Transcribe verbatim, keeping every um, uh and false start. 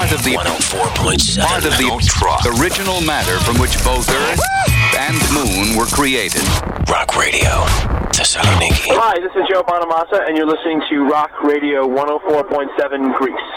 Part of the one oh four point seven part of the original matter from which both Earth and Moon were created. Rock Radio, Thessaloniki. Hi, this is Joe Bonamassa, and you're listening to Rock Radio one oh four point seven Greece.